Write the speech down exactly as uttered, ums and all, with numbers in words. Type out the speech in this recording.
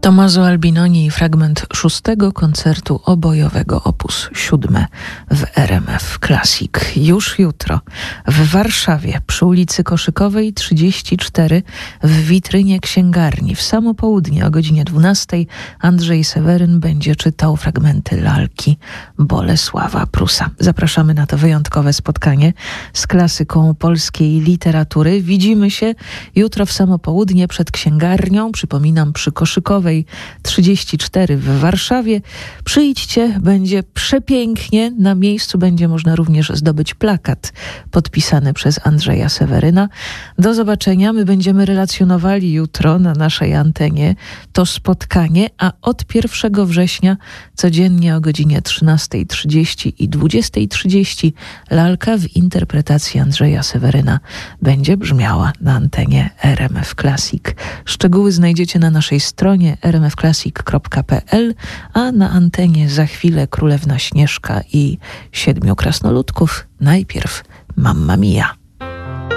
Tommaso Albinoni i fragment szóstego koncertu obojowego opus siódme w R M F Classic. Już jutro w Warszawie przy ulicy Koszykowej trzydzieści cztery w witrynie księgarni w samo południe o godzinie dwunastej Andrzej Seweryn będzie czytał fragmenty lalki Bolesława Prusa. Zapraszamy na to wyjątkowe spotkanie z klasyką polskiej literatury. Widzimy się jutro w samo południe przed księgarnią, przypominam, przy Koszykowej trzydzieści cztery w Warszawie. Przyjdźcie, będzie przepięknie. Na miejscu będzie można również zdobyć plakat podpisany przez Andrzeja Seweryna. Do zobaczenia. My będziemy relacjonowali jutro na naszej antenie to spotkanie, a od pierwszego września codziennie o godzinie trzynastej trzydzieści i dwudziestej trzydzieści lalka w interpretacji Andrzeja Seweryna będzie brzmiała na antenie R M F Classic. Szczegóły znajdziecie na naszej stronie r m f classic kropka p l, a na antenie za chwilę Królewna Śnieżka i Siedmiu Krasnoludków. Najpierw Mamma Mia.